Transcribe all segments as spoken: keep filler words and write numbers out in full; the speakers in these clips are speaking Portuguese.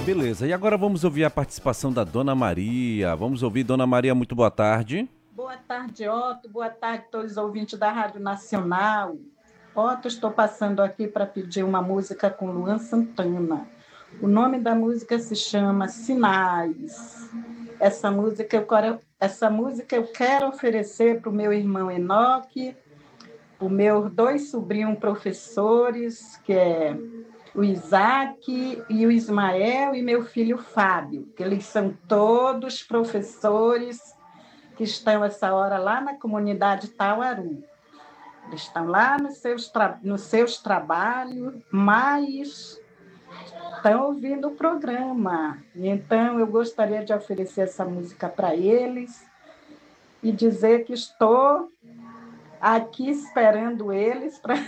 Beleza, e agora vamos ouvir a participação da Dona Maria. Vamos ouvir, Dona Maria, muito boa tarde. Boa tarde, Otto. Boa tarde a todos os ouvintes da Rádio Nacional. Otto, estou passando aqui para pedir uma música com Luan Santana. O nome da música se chama Sinais. Essa música eu quero, essa música eu quero oferecer para o meu irmão Enoque, para os meus dois sobrinhos professores, que é o Isaac e o Ismael, e meu filho Fábio, que eles são todos professores que estão essa hora lá na comunidade Tauaru. Eles estão lá nos seus, tra- nos seus trabalhos, mas estão ouvindo o programa. Então, eu gostaria de oferecer essa música para eles e dizer que estou aqui esperando eles para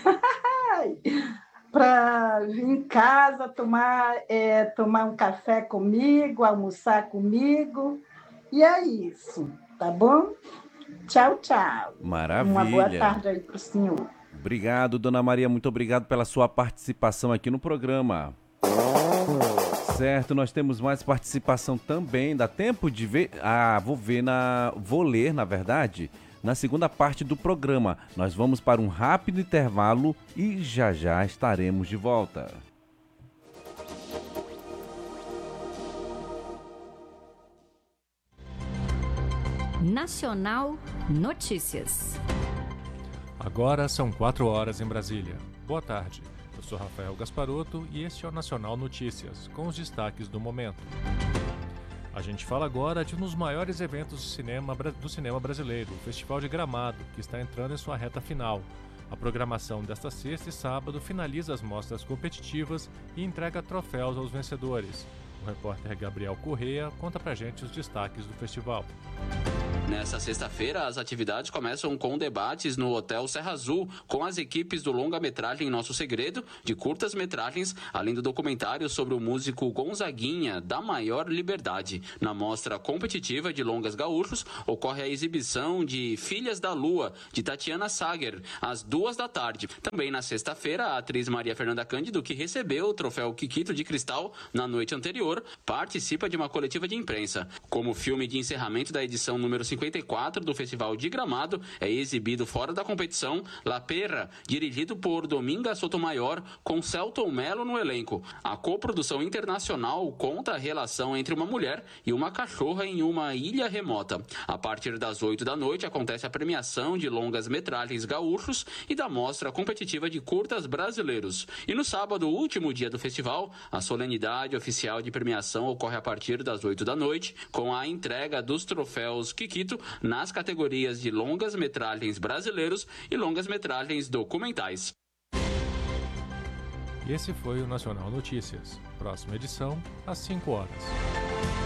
para vir em casa tomar, é, tomar um café comigo, almoçar comigo. E é isso, tá bom? Tchau, tchau. Maravilha. Uma boa tarde aí para o senhor. Obrigado, Dona Maria, muito obrigado pela sua participação aqui no programa. Certo, nós temos mais participação também. Dá tempo de ver? Ah, vou ver na... Vou ler, na verdade, na segunda parte do programa. Nós vamos para um rápido intervalo e já já estaremos de volta. Nacional Notícias. Agora são quatro horas em Brasília. Boa tarde. Eu sou Rafael Gasparotto e este é o Nacional Notícias, com os destaques do momento. A gente fala agora de um dos maiores eventos do cinema, do cinema brasileiro, o Festival de Gramado, que está entrando em sua reta final. A programação desta sexta e sábado finaliza as mostras competitivas e entrega troféus aos vencedores. O repórter Gabriel Corrêa conta pra gente os destaques do festival. Nesta sexta-feira, as atividades começam com debates no Hotel Serra Azul, com as equipes do longa-metragem Nosso Segredo, de curtas-metragens, além do documentário sobre o músico Gonzaguinha, da Maior Liberdade. Na mostra competitiva de longas gaúchos, ocorre a exibição de Filhas da Lua, de Tatiana Sager, às duas da tarde. Também na sexta-feira, a atriz Maria Fernanda Cândido, que recebeu o troféu Kikito de Cristal na noite anterior, participa de uma coletiva de imprensa. Como filme de encerramento da edição número cinquenta e quatro do Festival de Gramado, é exibido fora da competição La Perra, dirigido por Dominga Sotomayor, com Celton Mello no elenco. A coprodução internacional conta a relação entre uma mulher e uma cachorra em uma ilha remota. A partir das oito da noite acontece a premiação de longas-metragens gaúchos e da mostra competitiva de curtas brasileiros. E no sábado, último dia do festival, a solenidade oficial de premiação ocorre a partir das oito da noite, com a entrega dos troféus Kikito nas categorias de longas-metragens brasileiros e longas-metragens documentais. Esse foi o Nacional Notícias. Próxima edição, às cinco horas.